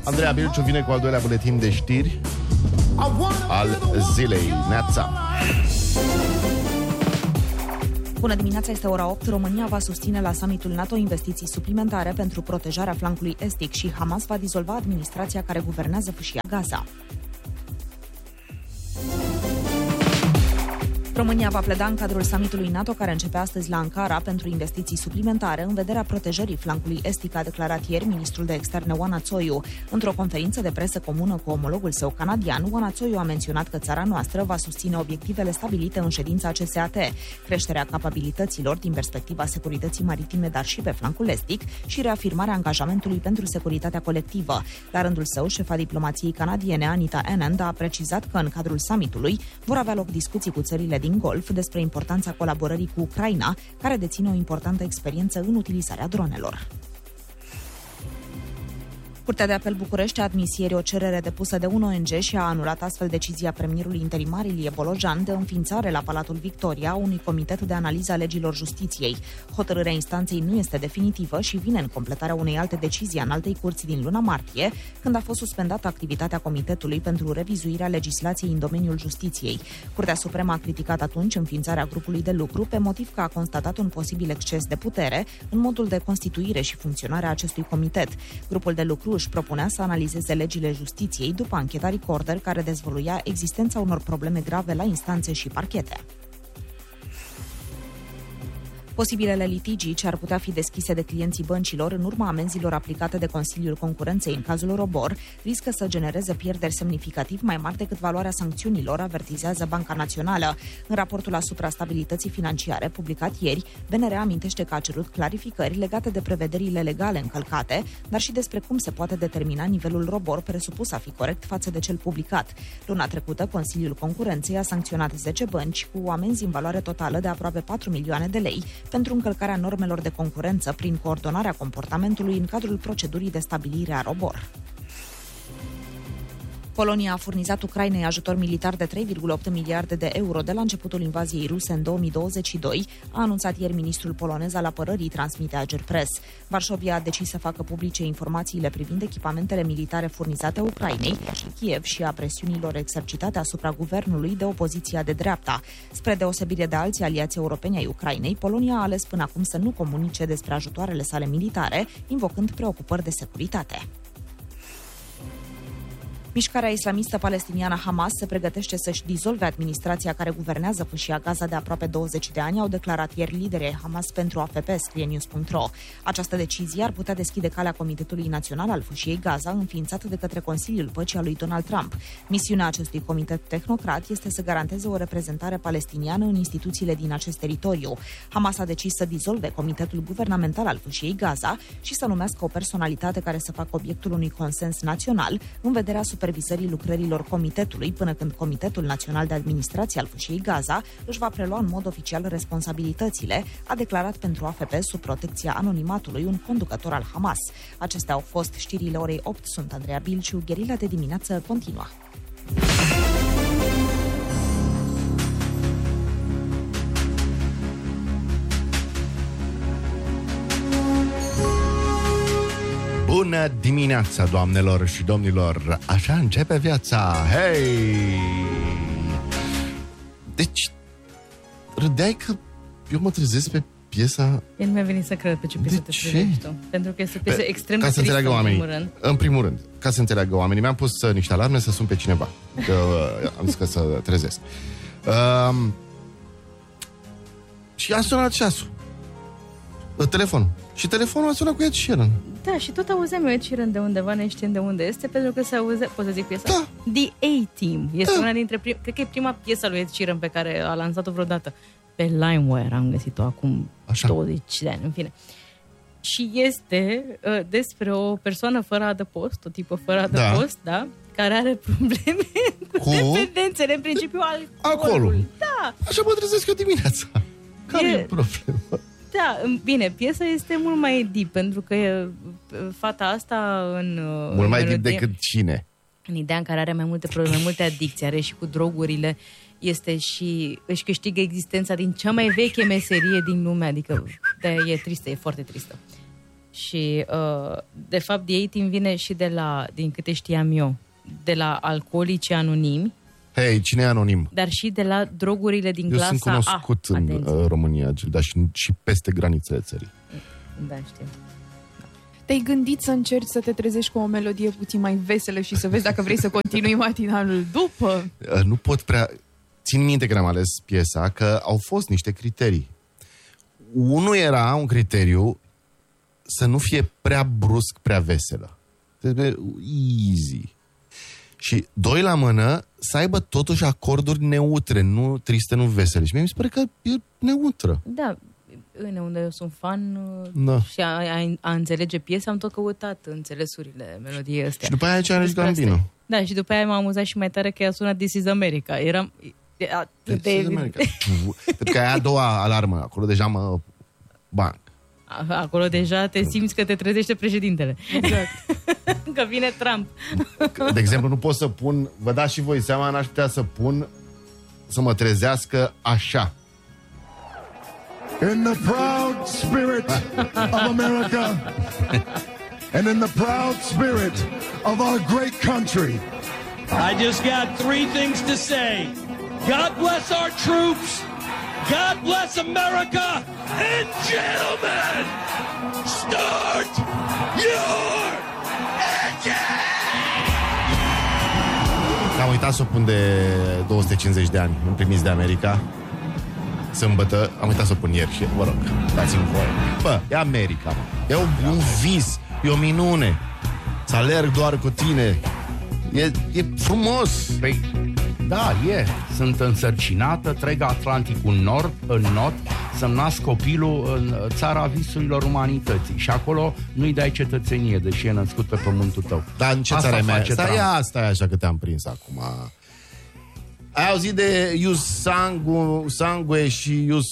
Andreea Bilciu vine cu al doilea buletin de știri al zilei. Neața! Bună dimineața, este ora 8. România va susține la summitul NATO investiții suplimentare pentru protejarea flancului estic și Hamas va dizolva administrația care guvernează fâșia Gaza. România va pleda în cadrul summitului NATO care începe astăzi la Ankara pentru investiții suplimentare în vederea protejării flancului estic, a declarat ieri ministrul de externe Oana Țoiu. Într-o conferință de presă comună cu omologul său canadian, Oana Țoiu a menționat că țara noastră va susține obiectivele stabilite în ședința CSAT, creșterea capabilităților din perspectiva securității maritime, dar și pe flancul estic și reafirmarea angajamentului pentru securitatea colectivă. La rândul său, șefa diplomației canadiene Anita Anand a precizat că în cadrul summitului vor avea loc discuții cu țările din Golf despre importanța colaborării cu Ucraina, care deține o importantă experiență în utilizarea dronelor. Curtea de Apel București a admis ieri o cerere depusă de un ONG și a anulat astfel decizia premierului interimar Ilie Bolojan de înființare la Palatul Victoria a unui comitet de analiză a legilor justiției. Hotărârea instanței nu este definitivă și vine în completarea unei alte decizii a Înaltei Curți din luna martie, când a fost suspendată activitatea comitetului pentru revizuirea legislației în domeniul justiției. Curtea Supremă a criticat atunci înființarea grupului de lucru pe motiv că a constatat un posibil exces de putere în modul de constituire și funcționare a acestui comitet. Grupul de lucru își propunea să analizeze legile justiției după ancheta Recorder, care dezvăluia existența unor probleme grave la instanțe și parchete. Posibilele litigii ce ar putea fi deschise de clienții băncilor în urma amenzilor aplicate de Consiliul Concurenței în cazul ROBOR riscă să genereze pierderi semnificativ mai mari decât valoarea sancțiunilor, avertizează Banca Națională. În raportul asupra stabilității financiare publicat ieri, BNR amintește că a cerut clarificări legate de prevederile legale încălcate, dar și despre cum se poate determina nivelul ROBOR presupus a fi corect față de cel publicat. Luna trecută, Consiliul Concurenței a sancționat 10 bănci cu amenzi în valoare totală de aproape 4 milioane de lei pentru încălcarea normelor de concurență prin coordonarea comportamentului în cadrul procedurii de stabilire a ROBOR. Polonia a furnizat Ucrainei ajutor militar de 3,8 miliarde de euro de la începutul invaziei ruse în 2022, a anunțat ieri ministrul polonez al apărării, transmite Agerpress. Varșovia a decis să facă publice informațiile privind echipamentele militare furnizate Ucrainei și Kiev și a presiunilor exercitate asupra guvernului de opoziția de dreapta. Spre deosebire de alții aliați europeni ai Ucrainei, Polonia a ales până acum să nu comunice despre ajutoarele sale militare, invocând preocupări de securitate. Mișcarea islamistă palestiniană Hamas se pregătește să-și dizolve administrația care guvernează fâșia Gaza de aproape 20 de ani, au declarat ieri liderii Hamas pentru AFP, scrie News.ro. Această decizie ar putea deschide calea Comitetului Național al Fâșiei Gaza, înființat de către Consiliul Păcii al lui Donald Trump. Misiunea acestui comitet tehnocrat este să garanteze o reprezentare palestiniană în instituțiile din acest teritoriu. Hamas a decis să dizolve Comitetul Guvernamental al Fâșiei Gaza și să numească o personalitate care să facă obiectul unui consens național în vederea supervizării lucrărilor comitetului, până când Comitetul Național de Administrație al Fâșiei Gaza își va prelua în mod oficial responsabilitățile, a declarat pentru AFP sub protecția anonimatului un conducător al Hamas. Acestea au fost știrile orei 8. Sunt Andreea Bilciu, Gherila de dimineață continuă. Bună dimineața, doamnelor și domnilor! Așa începe viața! Hei! Deci, râdeai că eu mă trezesc pe piesa... El mi-a venit să cred pe ce piesă te trezești tu. Pentru că este o piesă extrem de tristă, în primul rând. În primul rând, ca să înțeleagă oamenii, mi-am pus niște alarme să sun pe cineva. Că am zis că să trezesc. Și a sunat ceasul. Telefonul. Și telefonul a sunat cu Ed Sheeran. Da, și tot auzeam Ed Sheeran de undeva, ne știm de unde este, pentru că se auze, poți să zic piesa? Da. The A-Team. Este una dintre, cred că e prima piesă lui Ed Sheeran pe care a lansat-o vreodată. Pe LimeWire am găsit-o acum 20 de ani, în fine. Și este despre o persoană fără adăpost, o tipă fără adăpost, da? Care are probleme cu dependențele, în principiu alcoolul. Da. Așa mă trezesc eu dimineața. Care e problema? Da, bine, piesa este mult mai deep, pentru că fata asta mult mai deep decât cine? În ideea în care are mai multe probleme, mai multe adicții, are și cu drogurile, este și își câștigă existența din cea mai veche meserie din lume, adică e tristă, e foarte tristă. Și, de fapt, The A-Team vine și din câte știam eu, de la alcoolici anonimi. Hei, cine e anonim? Dar și de la drogurile din clasa A. Eu sunt cunoscut în România, dar și peste granițele țării. Da, știu. Te-ai gândit să încerci să te trezești cu o melodie puțin mai veselă și să vezi dacă vrei să continui matinalul după? Nu pot prea... Țin minte că am ales piesa, că au fost niște criterii. Unul era un criteriu să nu fie prea brusc, prea veselă. Trebuie easy. Și doi la mână, să aibă totuși acorduri neutre, nu triste, nu vesele. Și mie mi se pare că e neutră. Da, unde eu sunt fan și a înțelege piesa, am tot căutat înțelesurile melodiei astea. Și după aia ce a ales Gambino. Da, și după aia m-am amuzat și mai tare că ea sunat This is America. Eram... Pentru că aia a doua alarmă, acolo deja mă... Bang. Acolo deja te simți că te trezește președintele. Exact. Că vine Trump. De exemplu, nu pot să pun, vă dați și voi seama, n-aș putea să pun, să mă trezească așa. In the proud spirit of America and in the proud spirit of our great country, I just got three things to say. God bless our troops. God bless America. And gentlemen, start your engine! Am uitat să o pun de 250 de ani, împliniți de America. Sâmbătă, am uitat să o pun ieri și, vă rog, dați-mi voie. Bă, e America, mă. E un vis, e o minune. Să alerg doar cu tine. E frumos. Păi, da, sunt însărcinată, trec Atlanticul în nord, să-mi nasc copilul în țara visurilor umanității. Și acolo nu-i dai cetățenie, deși e născut pe pământul tău. Dar în ce țară e mea? Stai așa că te-am prins acum. Ai auzit de Ius Sangue și Ius...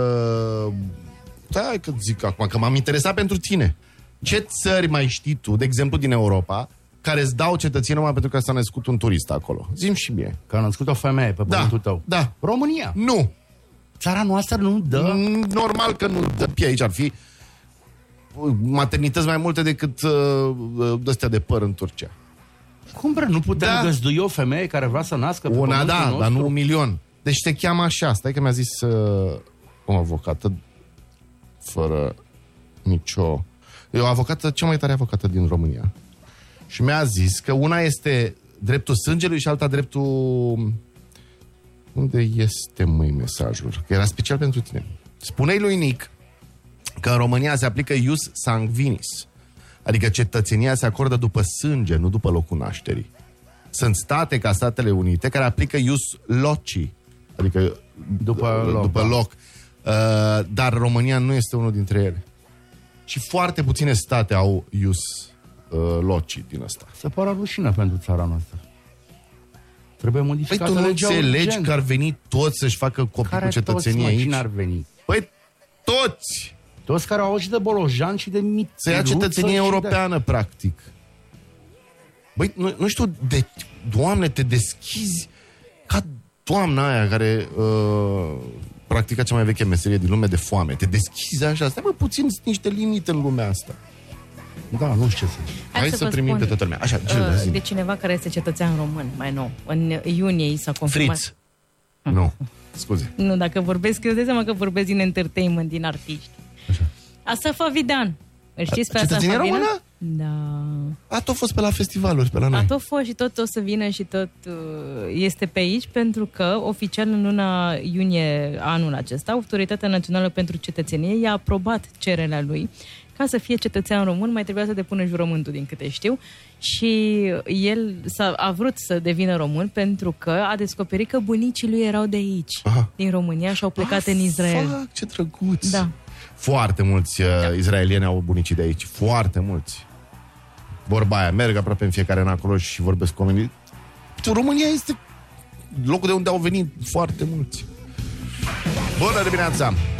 Stai că zic acum, că m-am interesat pentru tine. Ce țări mai știi tu, de exemplu din Europa, care îți dau cetățenie numai pentru că s-a născut un turist acolo? Zi-mi și mie. Că a născut o femeie pe pământul tău. Da. România. Nu. Țara noastră nu dă. Normal că nu dă. Aici ar fi maternități mai multe decât de-astea de păr în Turcia. Cum bre, nu putem găzdui o femeie care vrea să nască pe pământul nostru? Dar nu 1.000.000. Deci te cheamă așa. Stai că mi-a zis o avocată fără nicio... E o avocată, cea mai tare avocată din România. Și mi-a zis că una este dreptul sângelui și alta dreptul... Unde este, măi, mesajul? Că era special pentru tine. Spune-i lui Nic că în România se aplică ius sanguinis. Adică cetățenia se acordă după sânge, nu după locul nașterii. Sunt state ca Statele Unite care aplică ius loci. Adică după loc. Dar România nu este unul dintre ele. Și foarte puține state au ius loci din ăsta. Se pare rușină pentru țara noastră. Trebuie modificată legea. Păi tu nu înțelegi urgent. că ar veni toți să-și facă copii cu cetățenie aici? Cine ar veni? Păi toți! Toți care au auzit de Bolojan și de Mițeluță. Să ia cetățenie europeană, practic. Băi, nu știu, Doamne, te deschizi ca doamna aia care practica cea mai veche meserie din lume de foame. Te deschizi așa, stai puțin, sunt niște limite în lumea asta. Da, nu știu ce să zic. Hai să primim pe toată lumea. Așa, de cineva care este cetățean român, mai nou. În iunie i s-a confirmat. Fritz. Nu, scuze. Nu, dacă vorbesc, eu îți dai seama că vorbesc din entertainment, din artiști. Așa. Asaf Avidan. Îl știți pe Asaf Cetățenie Avidan? română? Da. A tot fost pe la festivaluri, pe la noi. A tot fost și tot o să vină și tot este pe aici, pentru că oficial în luna iunie anul acesta, Autoritatea Națională pentru Cetățenie i-a aprobat cererea lui. Ca să fie cetățean român, mai trebuia să depună jurământul, din câte știu. Și el a vrut să devină român pentru că a descoperit că bunicii lui erau de aici, din România, și au plecat în Israel. Fac, ce drăguț! Da. Foarte mulți izraelieni au bunicii de aici. Foarte mulți. Vorba aia, merg aproape în fiecare an acolo și vorbesc cu oamenii. România este locul de unde au venit foarte mulți. Bună dimineața!